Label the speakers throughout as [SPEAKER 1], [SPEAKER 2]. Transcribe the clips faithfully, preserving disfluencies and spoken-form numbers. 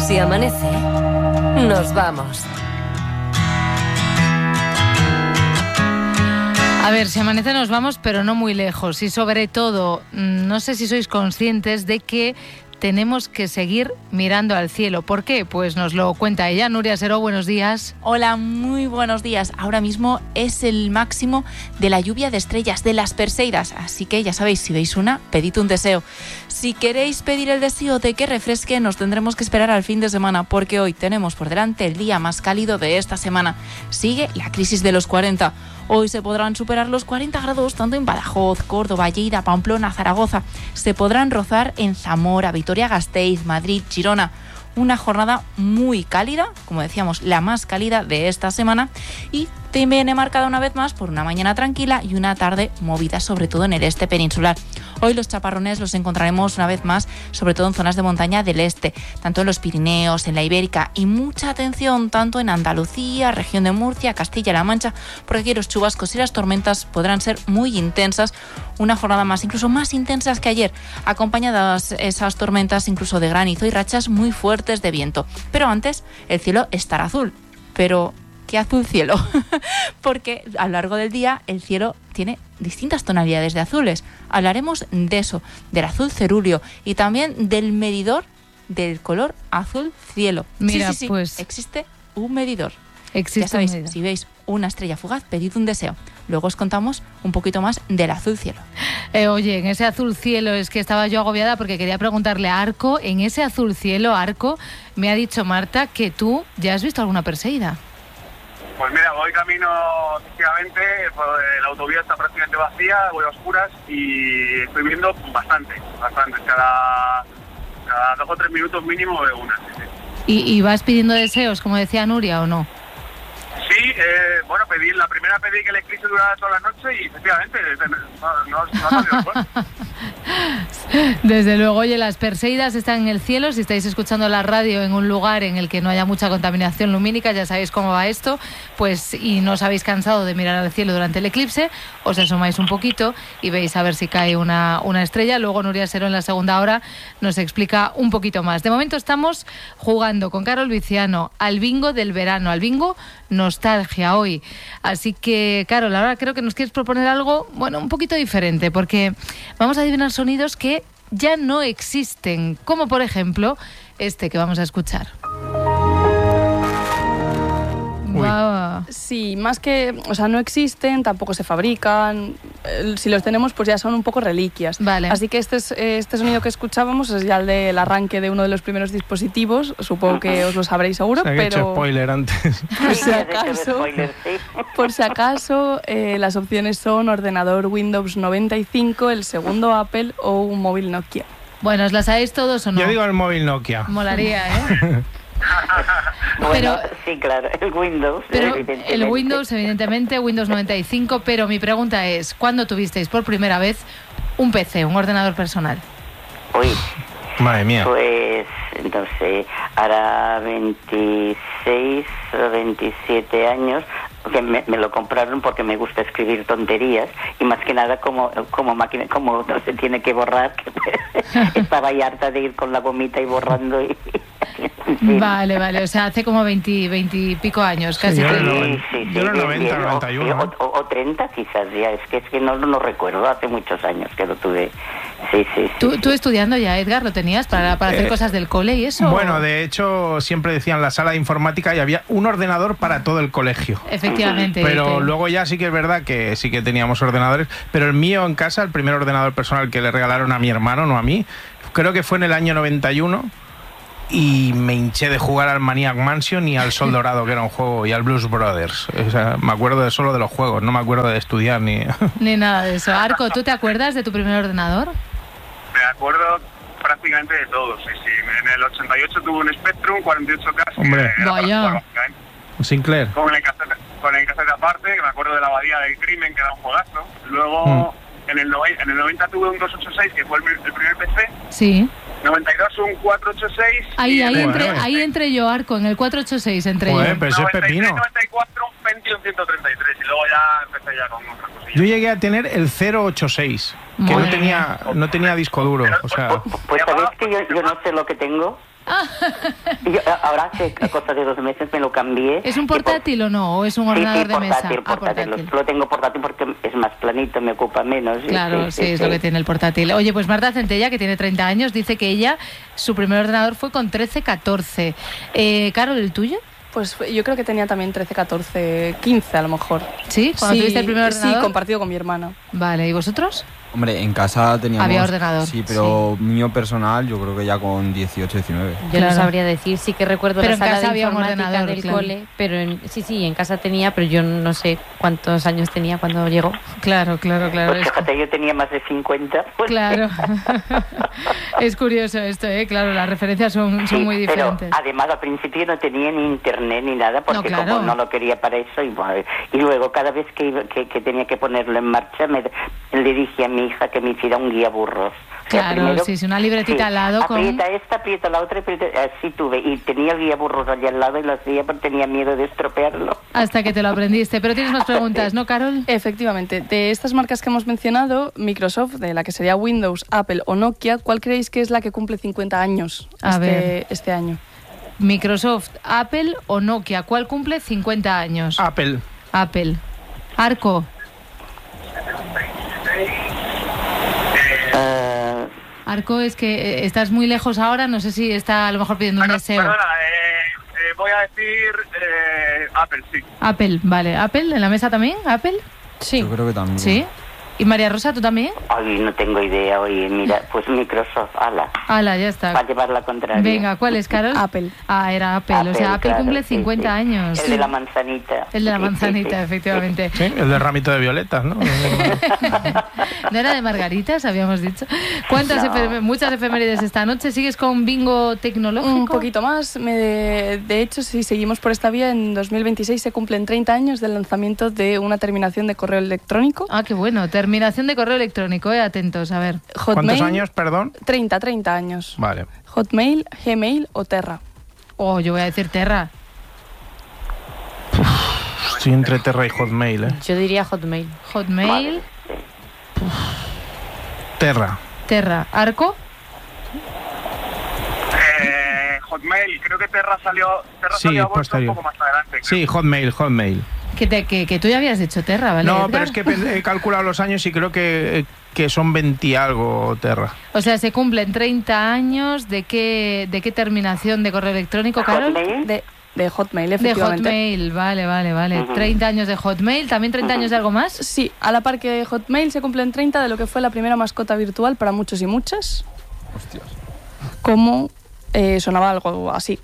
[SPEAKER 1] Si amanece, nos vamos.
[SPEAKER 2] A ver, si amanece nos vamos, pero no muy lejos. Y sobre todo, no sé si sois conscientes de que tenemos que seguir mirando al cielo. ¿Por qué? Pues nos lo cuenta ella. Nuria Seró, buenos días.
[SPEAKER 3] Hola, muy buenos días. Ahora mismo es el máximo de la lluvia de estrellas, de las Perseidas. Así que ya sabéis, si veis una, pedid un deseo. Si queréis pedir el deseo de que refresque, nos tendremos que esperar al fin de semana, porque hoy tenemos por delante el día más cálido de esta semana. Sigue la crisis de los cuarenta. Hoy se podrán superar los cuarenta grados tanto en Badajoz, Córdoba, Lleida, Pamplona, Zaragoza. Se podrán rozar en Zamora, Vitoria-Gasteiz, Madrid, Girona. Una jornada muy cálida, como decíamos, la más cálida de esta semana, y te viene marcada una vez más por una mañana tranquila y una tarde movida, sobre todo en el este peninsular. Hoy los chaparrones los encontraremos una vez más, sobre todo en zonas de montaña del este, tanto en los Pirineos, en la Ibérica, y mucha atención tanto en Andalucía, región de Murcia, Castilla-La Mancha, porque aquí los chubascos y las tormentas podrán ser muy intensas, una jornada más, incluso más intensas que ayer, acompañadas esas tormentas incluso de granizo y rachas muy fuertes de viento. Pero antes, el cielo estará azul, pero ¿qué azul cielo? Porque a lo largo del día el cielo tiene distintas tonalidades de azules. Hablaremos de eso, del azul cerúleo y también del medidor del color azul cielo.
[SPEAKER 2] Mira,
[SPEAKER 3] sí, sí, sí,
[SPEAKER 2] pues
[SPEAKER 3] existe un medidor.
[SPEAKER 2] Existe
[SPEAKER 3] ya sabéis,
[SPEAKER 2] un medidor.
[SPEAKER 3] Si veis una estrella fugaz, pedid un deseo. Luego os contamos un poquito más del azul cielo.
[SPEAKER 2] Eh, oye, en ese azul cielo es que estaba yo agobiada porque quería preguntarle a Arco, en ese azul cielo, Arco, me ha dicho Marta que tú ya has visto alguna perseida.
[SPEAKER 4] Pues mira, voy camino, efectivamente, pues la autovía está prácticamente vacía, voy a oscuras y estoy viendo bastante, bastante. Cada, cada dos o tres minutos mínimo veo una. Sí, sí.
[SPEAKER 2] ¿Y, ¿Y vas pidiendo deseos, como decía Nuria, o no?
[SPEAKER 4] Sí, eh, bueno, pedí, la primera pedí que el eclipse durara toda la noche y efectivamente no, no, no ha salido el sol.
[SPEAKER 2] Desde luego, oye, las Perseidas están en el cielo. Si estáis escuchando la radio en un lugar en el que no haya mucha contaminación lumínica, ya sabéis cómo va esto, pues y no os habéis cansado de mirar al cielo durante el eclipse, os asomáis un poquito y veis a ver si cae una, una estrella. Luego Nuria Seró en la segunda hora nos explica un poquito más. De momento estamos jugando con Carol Viciano al bingo del verano, al bingo nostalgia hoy. Así que, Carol, ahora creo que nos quieres proponer algo, bueno, un poquito diferente, porque vamos a adivinar sonidos que ya no existen, como por ejemplo este que vamos a escuchar. Wow.
[SPEAKER 5] Sí, más que, o sea, no existen, tampoco se fabrican. Si los tenemos, pues ya son un poco reliquias.
[SPEAKER 2] Vale.
[SPEAKER 5] Así que este, es, este sonido que escuchábamos es ya el del arranque de uno de los primeros dispositivos. Supongo que os lo sabréis seguro,
[SPEAKER 6] o sea, que
[SPEAKER 5] pero
[SPEAKER 6] he hecho spoiler antes.
[SPEAKER 5] Por si acaso, por si acaso eh, las opciones son ordenador Windows noventa y cinco, el segundo Apple o un móvil Nokia.
[SPEAKER 2] Bueno, ¿os las sabéis todos o no?
[SPEAKER 6] Yo digo el móvil Nokia.
[SPEAKER 2] Molaría, ¿eh?
[SPEAKER 7] Bueno,
[SPEAKER 2] pero,
[SPEAKER 7] sí, claro, el Windows.
[SPEAKER 2] Pero el Windows, evidentemente, Windows noventa y cinco, pero mi pregunta es, ¿cuándo tuvisteis por primera vez un P C, un ordenador personal?
[SPEAKER 7] Uy,
[SPEAKER 6] madre mía.
[SPEAKER 7] Pues, no sé, hará veintiséis o veintisiete años, que me, me lo compraron porque me gusta escribir tonterías y más que nada como como máquina, como no se tiene que borrar, que estaba ya harta de ir con la gomita y borrando y...
[SPEAKER 2] Sí. Vale, vale, o sea, hace como veinte, veinte y pico años, casi.
[SPEAKER 6] Sí, yo
[SPEAKER 2] treinta.
[SPEAKER 6] era
[SPEAKER 7] Sí, sí,
[SPEAKER 6] yo era
[SPEAKER 7] bien,
[SPEAKER 6] noventa,
[SPEAKER 7] bien,
[SPEAKER 6] noventa y uno.
[SPEAKER 7] O, o, o treinta quizás ya, es que es que no lo no recuerdo, hace muchos años que lo tuve. Sí, sí, sí.
[SPEAKER 2] ¿Tú,
[SPEAKER 7] sí.
[SPEAKER 2] tú estudiando ya, Edgar, lo tenías para, para hacer
[SPEAKER 6] Eh,
[SPEAKER 2] cosas del cole y eso?
[SPEAKER 6] Bueno, de hecho, siempre decían la sala de informática y había un ordenador para todo el colegio.
[SPEAKER 2] Efectivamente.
[SPEAKER 6] Pero
[SPEAKER 2] que...
[SPEAKER 6] luego ya sí que es verdad que sí que teníamos ordenadores, pero el mío en casa, el primer ordenador personal que le regalaron a mi hermano, no a mí, creo que fue en el año noventa y uno y me hinché de jugar al Maniac Mansion y al Sol Dorado, que era un juego, y al Blues Brothers. O sea, me acuerdo de solo de los juegos, no me acuerdo de estudiar ni...
[SPEAKER 2] Ni nada de eso. Arco, ¿tú te acuerdas de tu primer ordenador?
[SPEAKER 4] Me acuerdo prácticamente de todo, sí, sí. En el ochenta y ocho tuve un Spectrum cuarenta y ocho K.
[SPEAKER 6] Hombre.
[SPEAKER 2] Vaya.
[SPEAKER 6] Sinclair.
[SPEAKER 4] Con el cassette, con el cassette aparte, que me acuerdo de la Abadía del Crimen, que era un juegazo. Luego, mm. en, el noventa, en el noventa tuve un doscientos ochenta y seis, que fue el, el primer P C.
[SPEAKER 2] Sí.
[SPEAKER 4] noventa y dos un cuatrocientos ochenta y seis.
[SPEAKER 2] Ahí, ahí,
[SPEAKER 6] bueno,
[SPEAKER 2] entre,
[SPEAKER 6] bueno.
[SPEAKER 2] ahí entre yo, Arco, en el cuatrocientos ochenta y seis entre
[SPEAKER 6] Joder,
[SPEAKER 2] yo.
[SPEAKER 6] pero eso es
[SPEAKER 4] noventa y tres,
[SPEAKER 6] pepino.
[SPEAKER 4] noventa y cuatro, Pentium ciento treinta y tres, y luego ya empecé ya con otras cosillas.
[SPEAKER 6] Yo llegué a tener el cero ochenta y seis, que
[SPEAKER 2] Madre
[SPEAKER 6] no tenía, no tenía disco duro, o sea...
[SPEAKER 7] Pues sabéis que yo, yo no sé lo que tengo. Y yo, ahora hace cosa de dos meses me lo cambié.
[SPEAKER 2] ¿Es un portátil por... o no? ¿O es un ordenador
[SPEAKER 7] sí, sí,
[SPEAKER 2] de
[SPEAKER 7] portátil,
[SPEAKER 2] mesa?
[SPEAKER 7] Portátil, ah, portátil. Lo tengo portátil porque es más planito, me ocupa menos.
[SPEAKER 2] Claro, sí, sí, sí es sí. lo que tiene el portátil. Oye, pues Marta Centella, que tiene treinta años, dice que ella, su primer ordenador fue con trece, catorce. Eh, Carol, ¿el tuyo?
[SPEAKER 5] Pues yo creo que tenía también trece, catorce, quince a lo mejor.
[SPEAKER 2] ¿Sí? ¿Cuando
[SPEAKER 5] sí,
[SPEAKER 2] tuviste el primer ordenador?
[SPEAKER 5] Sí, compartido con mi hermana.
[SPEAKER 2] Vale, ¿y vosotros?
[SPEAKER 8] Hombre, en casa teníamos...
[SPEAKER 2] Había ordenador.
[SPEAKER 8] Sí, pero
[SPEAKER 2] sí.
[SPEAKER 8] mío personal yo creo que ya con dieciocho, diecinueve.
[SPEAKER 9] Yo claro. no sabría decir, sí que recuerdo
[SPEAKER 2] pero
[SPEAKER 9] la sala
[SPEAKER 2] en casa
[SPEAKER 9] de
[SPEAKER 2] había
[SPEAKER 9] informática
[SPEAKER 2] un ordenador,
[SPEAKER 9] del
[SPEAKER 2] claro.
[SPEAKER 9] cole, pero en, sí, sí, en casa tenía, pero yo no sé cuántos años tenía cuando llegó.
[SPEAKER 2] Claro, claro, claro.
[SPEAKER 7] Pues fíjate, yo tenía más de cincuenta. Pues
[SPEAKER 2] claro. Es curioso esto, ¿eh? Claro, las referencias son, son
[SPEAKER 7] sí,
[SPEAKER 2] muy diferentes.
[SPEAKER 7] Pero además al principio no tenía ni internet ni nada, porque no, claro. como no lo quería para eso, y, bueno, y luego cada vez que, iba, que, que tenía que ponerlo en marcha, me, le dije a mi hija que me hiciera un guía burros.
[SPEAKER 2] Claro, primero, sí, sí, una libretita sí, al lado.
[SPEAKER 7] Aprieta
[SPEAKER 2] con...
[SPEAKER 7] esta, aprieta la otra, aprieta, así tuve. Y tenía el guía burros allá al lado y lo hacía porque tenía miedo de estropearlo.
[SPEAKER 2] Hasta que te lo aprendiste. Pero tienes más preguntas, ¿no, Carol?
[SPEAKER 5] Efectivamente. De estas marcas que hemos mencionado, Microsoft, de la que sería Windows, Apple o Nokia, ¿cuál creéis que es la que cumple cincuenta años
[SPEAKER 2] a
[SPEAKER 5] este,
[SPEAKER 2] ver.
[SPEAKER 5] este año?
[SPEAKER 2] Microsoft, Apple o Nokia, ¿cuál cumple cincuenta años?
[SPEAKER 6] Apple.
[SPEAKER 2] Apple. Arco.
[SPEAKER 7] Uh...
[SPEAKER 2] Arco, es que estás muy lejos ahora, no sé si está a lo mejor pidiendo un deseo.
[SPEAKER 4] Perdona, eh, eh, voy a decir eh, Apple, sí.
[SPEAKER 2] Apple, vale. ¿Apple en la mesa también? ¿Apple?
[SPEAKER 8] Sí. Yo creo que también.
[SPEAKER 2] ¿Sí? ¿Y María Rosa, tú también?
[SPEAKER 7] Ay, no tengo idea. Oye, mira, pues Microsoft, ala.
[SPEAKER 2] Ala, ya está.
[SPEAKER 7] Para llevar la contraria.
[SPEAKER 2] Venga, ¿cuál es, Carol?
[SPEAKER 5] Apple.
[SPEAKER 2] Ah, era Apple. Apple o sea, Apple
[SPEAKER 7] claro,
[SPEAKER 2] cumple
[SPEAKER 7] sí,
[SPEAKER 2] cincuenta
[SPEAKER 7] sí.
[SPEAKER 2] años.
[SPEAKER 7] El de la manzanita.
[SPEAKER 2] El de la
[SPEAKER 7] sí,
[SPEAKER 2] manzanita,
[SPEAKER 7] sí, sí.
[SPEAKER 2] efectivamente.
[SPEAKER 6] Sí, el de ramito de violetas, ¿no?
[SPEAKER 2] ¿No era de margaritas, habíamos dicho? ¿Cuántas
[SPEAKER 7] no.
[SPEAKER 2] efem- muchas efemérides esta noche? ¿Sigues con bingo tecnológico?
[SPEAKER 5] Un poquito más. Me de, de hecho, si seguimos por esta vía, en dos mil veintiséis se cumplen treinta años del lanzamiento de una terminación de correo electrónico.
[SPEAKER 2] Ah, qué bueno. Terminación de correo electrónico. Electrónico, eh, atentos, a ver.
[SPEAKER 5] Hotmail,
[SPEAKER 6] ¿cuántos años, perdón?
[SPEAKER 5] treinta, treinta años.
[SPEAKER 6] Vale.
[SPEAKER 5] Hotmail, Gmail o Terra.
[SPEAKER 2] Oh, yo voy a decir Terra.
[SPEAKER 6] Uf, estoy entre Terra y Hotmail, ¿eh?
[SPEAKER 9] Yo diría Hotmail.
[SPEAKER 2] Hotmail.
[SPEAKER 6] Terra.
[SPEAKER 2] Terra. ¿Arco?
[SPEAKER 4] Eh, Hotmail, creo que Terra salió, Terra
[SPEAKER 6] sí,
[SPEAKER 4] salió a bolsa
[SPEAKER 6] posterior.
[SPEAKER 4] un poco más adelante. Creo.
[SPEAKER 6] Sí, Hotmail, Hotmail.
[SPEAKER 2] Que, te, que, que tú ya habías dicho Terra, ¿vale?
[SPEAKER 6] No,
[SPEAKER 2] Edgar?
[SPEAKER 6] pero es que he calculado los años y creo que, que son veinte y algo Terra.
[SPEAKER 2] O sea, se cumplen treinta años. ¿De qué, de qué terminación de correo electrónico, Carol?
[SPEAKER 5] De, de Hotmail,
[SPEAKER 2] De
[SPEAKER 5] efectivamente.
[SPEAKER 2] Hotmail, vale, vale, vale.
[SPEAKER 7] Uh-huh.
[SPEAKER 2] treinta años de Hotmail, ¿también treinta
[SPEAKER 7] Uh-huh.
[SPEAKER 2] años de algo más?
[SPEAKER 5] Sí, a la par que Hotmail se cumplen treinta de lo que fue la primera mascota virtual para muchos y muchas.
[SPEAKER 8] Hostias.
[SPEAKER 5] Como eh, sonaba algo así.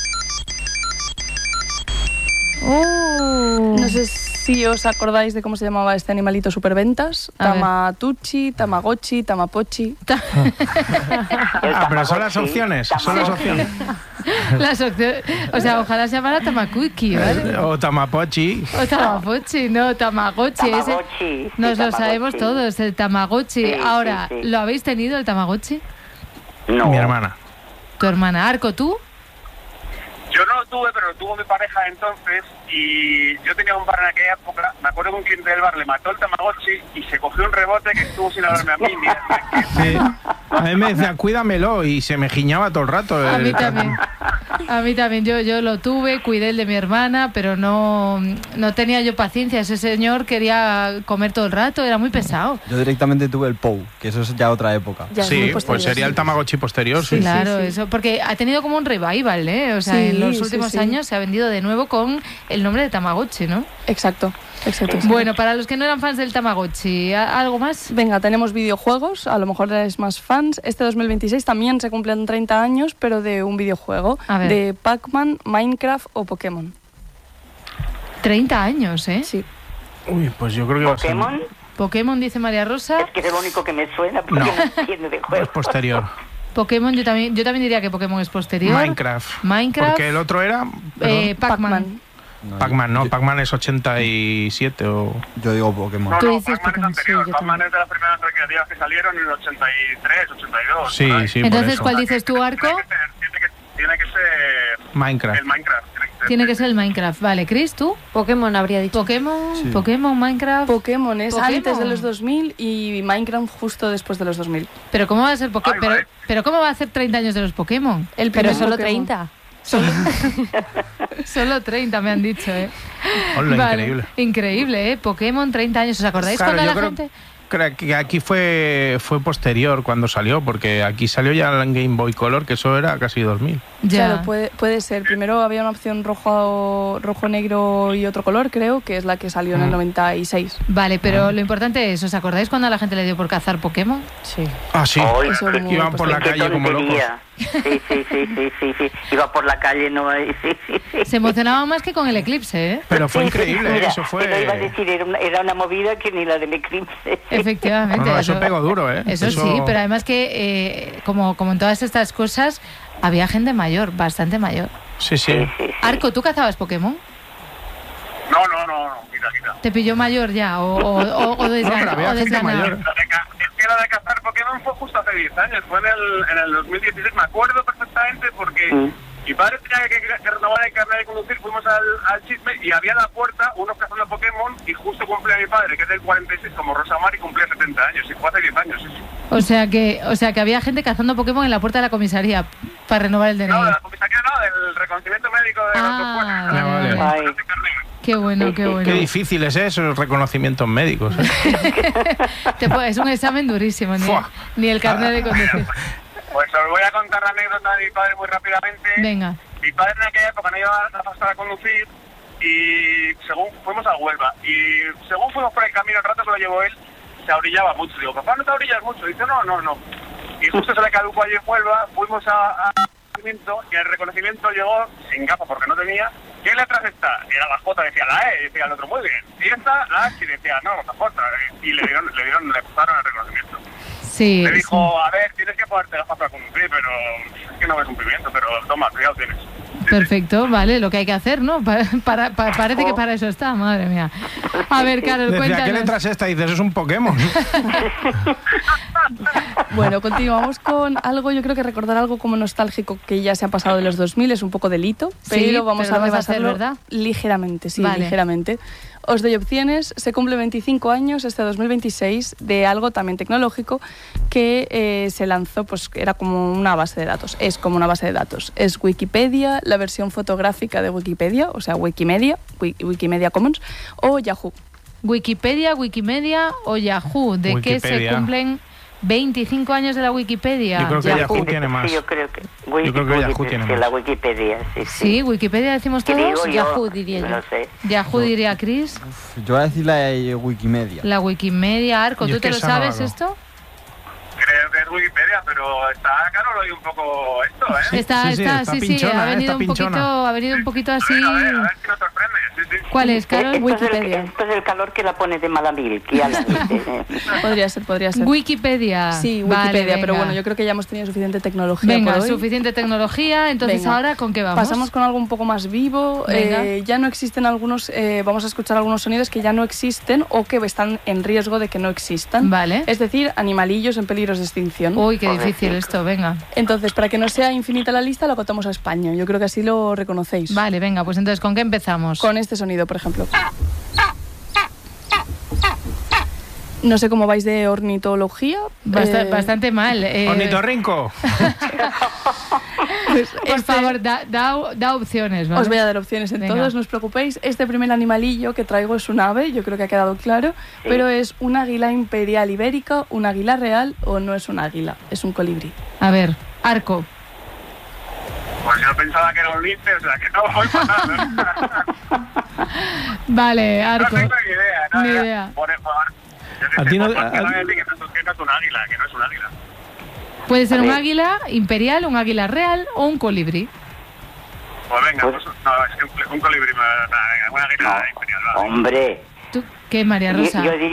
[SPEAKER 2] Oh.
[SPEAKER 5] No sé si os acordáis de cómo se llamaba este animalito superventas.
[SPEAKER 2] A ver.
[SPEAKER 5] Tamatuchi, Tamagotchi, Tamapochi.
[SPEAKER 6] Ah, pero son las opciones, son las opciones.
[SPEAKER 2] Las opciones. O sea, ojalá se llamara Tamakuki, ¿vale?
[SPEAKER 6] O Tamapochi.
[SPEAKER 2] O Tamapochi, no, Tamagotchi. Ese
[SPEAKER 7] Tamagotchi, sí,
[SPEAKER 2] nos lo
[SPEAKER 7] Tamagotchi.
[SPEAKER 2] sabemos todos, el Tamagotchi.
[SPEAKER 7] Sí,
[SPEAKER 2] Ahora,
[SPEAKER 7] sí, sí.
[SPEAKER 2] ¿lo habéis tenido el Tamagotchi?
[SPEAKER 7] No.
[SPEAKER 6] Mi hermana.
[SPEAKER 2] Tu hermana. Arco, ¿tú?
[SPEAKER 4] Yo no lo tuve, pero lo tuvo mi pareja entonces y yo tenía un bar en aquella época. Me acuerdo que un cliente del bar le mató el Tamagotchi y se cogió un rebote que estuvo sin hablarme a mí. Ni a-
[SPEAKER 6] Sí. A mí me decía, cuídamelo, y se me giñaba todo el rato.
[SPEAKER 2] A
[SPEAKER 6] el-
[SPEAKER 2] mí también. A mí también. Yo, yo lo tuve, cuidé el de mi hermana, pero no, no tenía yo paciencia. Ese señor quería comer todo el rato, era muy pesado.
[SPEAKER 8] Yo directamente tuve el P O U, que eso es ya otra época.
[SPEAKER 5] Ya es
[SPEAKER 6] Sí,
[SPEAKER 5] muy
[SPEAKER 6] pues
[SPEAKER 5] posterior,
[SPEAKER 6] sería
[SPEAKER 5] sí.
[SPEAKER 6] el Tamagotchi posterior, sí.
[SPEAKER 2] Claro,
[SPEAKER 5] sí.
[SPEAKER 2] eso, porque ha tenido como un revival, ¿eh? O sea,
[SPEAKER 5] Sí,
[SPEAKER 2] en los
[SPEAKER 5] sí,
[SPEAKER 2] últimos
[SPEAKER 5] sí.
[SPEAKER 2] años se ha vendido de nuevo con el nombre de Tamagotchi, ¿no?
[SPEAKER 5] Exacto, exacto. exacto.
[SPEAKER 2] Bueno, para los que no eran fans del Tamagotchi, ¿a- ¿algo más?
[SPEAKER 5] Venga, tenemos videojuegos, a lo mejor eres más fans. Este dos mil veintiséis también se cumplen treinta años, pero de un videojuego,
[SPEAKER 2] A ver.
[SPEAKER 5] de Pac-Man, Minecraft o Pokémon.
[SPEAKER 2] treinta años, ¿eh?
[SPEAKER 5] Sí.
[SPEAKER 6] Uy, pues yo creo que va a ser...
[SPEAKER 7] Pokémon,
[SPEAKER 2] Pokémon, dice María Rosa.
[SPEAKER 7] es que es el único que me suena porque
[SPEAKER 6] No.
[SPEAKER 7] no, entiendo de
[SPEAKER 6] Es
[SPEAKER 7] juego.
[SPEAKER 6] posterior.
[SPEAKER 2] Pokémon, yo también, yo también diría que Pokémon es posterior.
[SPEAKER 6] Minecraft.
[SPEAKER 2] Minecraft.
[SPEAKER 6] Porque el otro era...
[SPEAKER 2] Eh,
[SPEAKER 6] perdón,
[SPEAKER 2] Pac-Man.
[SPEAKER 8] No,
[SPEAKER 6] Pac-Man, no,
[SPEAKER 8] yo,
[SPEAKER 6] Pac-Man es ochenta y siete o...
[SPEAKER 8] yo digo Pokémon.
[SPEAKER 4] No,
[SPEAKER 2] Tú
[SPEAKER 4] no,
[SPEAKER 2] dices
[SPEAKER 4] Pac-Man
[SPEAKER 2] Pokémon,
[SPEAKER 4] es anterior.
[SPEAKER 2] sí, yo
[SPEAKER 4] Pac-Man
[SPEAKER 2] también.
[SPEAKER 4] es de las primeras recreativas que salieron en el ochenta y tres, ochenta y dos.
[SPEAKER 6] Sí,
[SPEAKER 4] por ahí.
[SPEAKER 6] sí, por
[SPEAKER 2] Entonces,
[SPEAKER 6] eso.
[SPEAKER 2] ¿cuál dices tú, Arco?
[SPEAKER 4] Tiene que ser, tiene que, tiene que ser
[SPEAKER 6] Minecraft.
[SPEAKER 4] el Minecraft. Tiene,
[SPEAKER 2] Tiene que ser el Minecraft. Vale, Chris, ¿tú?
[SPEAKER 9] Pokémon habría dicho.
[SPEAKER 2] Pokémon,
[SPEAKER 9] Sí.
[SPEAKER 2] Pokémon, Minecraft.
[SPEAKER 5] Pokémon es
[SPEAKER 2] Pokémon.
[SPEAKER 5] antes de los dos mil y Minecraft justo después de los dos mil.
[SPEAKER 2] Pero ¿cómo va a ser Pokémon? Pero, pero ¿cómo va a hacer treinta años de los Pokémon?
[SPEAKER 5] El
[SPEAKER 9] Pero
[SPEAKER 5] primer
[SPEAKER 9] solo
[SPEAKER 5] Pokémon.
[SPEAKER 9] treinta.
[SPEAKER 2] Solo, solo treinta me han dicho, ¿eh?
[SPEAKER 6] Hola,
[SPEAKER 2] Vale,
[SPEAKER 6] increíble.
[SPEAKER 2] Increíble, ¿eh? Pokémon, treinta años. ¿Os acordáis
[SPEAKER 6] Claro,
[SPEAKER 2] cuando
[SPEAKER 6] yo
[SPEAKER 2] la
[SPEAKER 6] creo-
[SPEAKER 2] gente...?
[SPEAKER 6] Creo que aquí fue fue posterior cuando salió, porque aquí salió ya en Game Boy Color, que eso era casi dos mil.
[SPEAKER 2] Ya.
[SPEAKER 5] Claro, puede, puede ser. Primero había una opción rojo, rojo, negro y otro color, creo, que es la que salió en el
[SPEAKER 6] Mm.
[SPEAKER 5] noventa y seis.
[SPEAKER 2] Vale, pero lo importante es, ¿os acordáis cuando a la gente le dio por cazar Pokémon?
[SPEAKER 9] Sí.
[SPEAKER 6] Ah, sí.
[SPEAKER 7] Ay,
[SPEAKER 5] Eso
[SPEAKER 7] qué-
[SPEAKER 5] es muy
[SPEAKER 6] Iban por la
[SPEAKER 7] qué
[SPEAKER 6] calle como locos.
[SPEAKER 7] tontería. Sí, sí, sí, sí, sí, sí. Iba por la calle, no. Sí, sí, sí.
[SPEAKER 2] Se emocionaban más que con el eclipse, ¿eh?
[SPEAKER 6] Pero fue
[SPEAKER 7] Sí, sí,
[SPEAKER 6] increíble,
[SPEAKER 7] mira,
[SPEAKER 6] eso fue...
[SPEAKER 7] Te lo iba a decir, era una, era una movida que ni la del eclipse.
[SPEAKER 2] Efectivamente.
[SPEAKER 6] No, no, eso pegó duro, ¿eh?
[SPEAKER 2] Eso,
[SPEAKER 6] Eso-
[SPEAKER 2] sí, pero además que, eh, como, como en todas estas cosas, había gente mayor, bastante mayor.
[SPEAKER 6] Sí, sí.
[SPEAKER 7] Sí, sí, sí.
[SPEAKER 2] Arco, ¿tú cazabas Pokémon?
[SPEAKER 4] No, no, no, no, quita, quita.
[SPEAKER 2] ¿Te pilló mayor ya? ¿O, o, o, o
[SPEAKER 6] No,
[SPEAKER 2] desgana-
[SPEAKER 6] pero había
[SPEAKER 2] o
[SPEAKER 6] gente
[SPEAKER 2] desganado?
[SPEAKER 6] mayor.
[SPEAKER 4] La de, ca- es que la de cazar Pokémon fue justo hace diez años, fue en el, en el dos mil dieciséis, me acuerdo perfectamente porque
[SPEAKER 7] Mm.
[SPEAKER 4] mi padre tenía que, que, que renovar el carnet de conducir, fuimos al, al chisme y había en la puerta unos cazando Pokémon y justo cumplía mi padre, que es del cuarenta y seis, como Rosamar, y cumplía setenta años, y fue hace diez años, sí, sí.
[SPEAKER 2] O sea que, o sea que había gente cazando Pokémon en la puerta de la comisaría para renovar el D N I.
[SPEAKER 4] No, de la comisaría no, del reconocimiento médico de
[SPEAKER 2] Ah,
[SPEAKER 4] los dos puestos.
[SPEAKER 2] vale,
[SPEAKER 6] vale.
[SPEAKER 7] Ay,
[SPEAKER 2] Qué bueno, qué bueno.
[SPEAKER 6] Qué difíciles ¿eh? Esos reconocimientos médicos. ¿eh?
[SPEAKER 2] Te puede- es un examen durísimo, ni,
[SPEAKER 6] Fua.
[SPEAKER 2] ni el carnet de conducir.
[SPEAKER 4] Pues os voy a contar la anécdota de mi padre muy rápidamente.
[SPEAKER 2] Venga.
[SPEAKER 4] Mi padre en aquella época no llevaba la pasta a conducir y según fuimos a Huelva y según fuimos por el camino, el rato se lo llevó él, se ahorillaba mucho. Digo, papá, ¿no te ahorillas mucho? Dice, no, no, no. Y justo se le caducó allí en Huelva, fuimos a, a reconocimiento y el reconocimiento llegó sin gafas porque no tenía. ¿Qué letras está? Era la J, decía la E, y decía el otro, muy bien. Y esta, la H, y decía, no, la J. Y le dieron, le dieron, le pasaron el reconocimiento.
[SPEAKER 2] Sí.
[SPEAKER 4] Le
[SPEAKER 2] sí.
[SPEAKER 4] dijo, a ver, tienes que ponerte gafas para conducir, pero es que no ves cumplimiento, pero toma, ya lo tienes.
[SPEAKER 2] Perfecto, vale, lo que hay que hacer, ¿no? Pa- para- pa- parece que para eso está, madre mía. A ver, Carol,
[SPEAKER 6] Decía, ¿qué
[SPEAKER 2] cuéntanos.
[SPEAKER 6] letra es esta? Y dices, es un Pokémon.
[SPEAKER 5] Bueno, continuamos con algo, yo creo que recordar algo como nostálgico que ya se ha pasado de los dos mil es un poco delito, pero
[SPEAKER 2] Sí,
[SPEAKER 5] vamos
[SPEAKER 2] pero
[SPEAKER 5] a
[SPEAKER 2] lo vas a hacer,
[SPEAKER 5] rebasarlo
[SPEAKER 2] ¿verdad?
[SPEAKER 5] ligeramente, sí,
[SPEAKER 2] Vale.
[SPEAKER 5] ligeramente. Os doy opciones, se cumple veinticinco años este dos mil veintiséis de algo también tecnológico que eh, se lanzó, pues era como una base de datos, es como una base de datos. Es Wikipedia, la versión fotográfica de Wikipedia, o sea, Wikimedia, Wiki- Wikimedia Commons, o Yahoo.
[SPEAKER 2] Wikipedia, Wikimedia o Yahoo. ¿De qué se
[SPEAKER 6] Wikipedia.
[SPEAKER 2] cumplen veinticinco años de la Wikipedia?
[SPEAKER 6] Yo creo que
[SPEAKER 7] Yahoo.
[SPEAKER 6] Yahoo tiene más.
[SPEAKER 7] Sí, yo creo que,
[SPEAKER 6] Yo creo que Yahoo tiene
[SPEAKER 7] sí,
[SPEAKER 6] más.
[SPEAKER 7] la Wikipedia, sí, sí.
[SPEAKER 2] Sí, Wikipedia decimos
[SPEAKER 7] ¿Qué
[SPEAKER 2] todos.
[SPEAKER 7] digo yo?
[SPEAKER 9] Yahoo diría yo.
[SPEAKER 7] No sé.
[SPEAKER 2] Yahoo diría Chris.
[SPEAKER 8] Yo voy a decir la de Wikimedia.
[SPEAKER 2] La Wikimedia, Arco,
[SPEAKER 6] Yo
[SPEAKER 2] ¿tú
[SPEAKER 6] es
[SPEAKER 2] te
[SPEAKER 6] que
[SPEAKER 2] lo
[SPEAKER 6] esa no la
[SPEAKER 2] sabes
[SPEAKER 6] hago.
[SPEAKER 2] esto?
[SPEAKER 4] Creo que es Wikipedia, pero está claro, lo oí un poco esto, ¿eh?
[SPEAKER 2] Está,
[SPEAKER 6] sí, sí,
[SPEAKER 2] está,
[SPEAKER 6] está
[SPEAKER 2] sí, sí,
[SPEAKER 6] pinchona,
[SPEAKER 2] ha
[SPEAKER 6] ¿eh?
[SPEAKER 2] venido
[SPEAKER 6] Está
[SPEAKER 2] un poquito,
[SPEAKER 6] pinchona.
[SPEAKER 2] ha venido un poquito así.
[SPEAKER 4] A ver, a ver, a ver si nos sorprende. Sí, sí.
[SPEAKER 2] ¿Cuál es, Carol?
[SPEAKER 7] Esto es, el,
[SPEAKER 5] Wikipedia.
[SPEAKER 7] esto es el calor que la pone de mala mil, que ya la dice.
[SPEAKER 5] Podría ser, podría ser.
[SPEAKER 2] Wikipedia.
[SPEAKER 5] Sí,
[SPEAKER 2] Vale,
[SPEAKER 5] Wikipedia, pero
[SPEAKER 2] venga.
[SPEAKER 5] bueno, yo creo que ya hemos tenido suficiente tecnología
[SPEAKER 2] Venga,
[SPEAKER 5] por hoy.
[SPEAKER 2] suficiente tecnología, entonces
[SPEAKER 5] Venga.
[SPEAKER 2] ahora ¿con qué vamos?
[SPEAKER 5] Pasamos con algo un poco más vivo.
[SPEAKER 2] Venga.
[SPEAKER 5] Eh, ya no existen algunos, eh, vamos a escuchar algunos sonidos que ya no existen o que están en riesgo de que no existan.
[SPEAKER 2] Vale.
[SPEAKER 5] Es decir, animalillos en peligros de extinción.
[SPEAKER 2] Uy, qué difícil esto, venga.
[SPEAKER 5] Entonces, para que no sea infinita la lista, lo contamos a España. Yo creo que así lo reconocéis.
[SPEAKER 2] Vale, venga, pues entonces ¿con qué empezamos?
[SPEAKER 5] Con este sonido, por ejemplo. No sé cómo vais de ornitología.
[SPEAKER 2] Basta-
[SPEAKER 5] eh,
[SPEAKER 2] bastante mal. eh,
[SPEAKER 6] Ornitorrinco.
[SPEAKER 5] pues
[SPEAKER 2] Por
[SPEAKER 5] este-
[SPEAKER 2] favor, da, da, da opciones, ¿vale?
[SPEAKER 5] Os voy a dar opciones en
[SPEAKER 2] Venga.
[SPEAKER 5] todos, no os preocupéis. Este primer animalillo que traigo es un ave, yo creo que ha quedado claro, pero es un águila imperial ibérica, un águila real o no es un águila, es un colibrí.
[SPEAKER 2] A ver, Arco.
[SPEAKER 4] Pues yo pensaba que era un lince, o sea que no voy para nada.
[SPEAKER 2] Vale,
[SPEAKER 4] No
[SPEAKER 2] Arco.
[SPEAKER 4] tengo ni idea, ¿no?
[SPEAKER 2] Ni idea.
[SPEAKER 4] Por favor. Yo qué
[SPEAKER 6] A
[SPEAKER 4] sé,
[SPEAKER 6] ti no-
[SPEAKER 4] por favor, que
[SPEAKER 6] a-
[SPEAKER 4] no voy a decir que no es- que no es un águila, que no es un águila.
[SPEAKER 2] Puede ser
[SPEAKER 7] A
[SPEAKER 2] un
[SPEAKER 7] ver.
[SPEAKER 2] águila imperial, un águila real o un colibrí.
[SPEAKER 4] Pues venga,
[SPEAKER 7] Pues-
[SPEAKER 4] pues, no, es que un, un colibrí, me- una águila
[SPEAKER 7] No,
[SPEAKER 4] imperial, vale.
[SPEAKER 7] hombre.
[SPEAKER 2] ¿Tú qué, María
[SPEAKER 7] Yo,
[SPEAKER 2] Rosa?
[SPEAKER 7] yo diría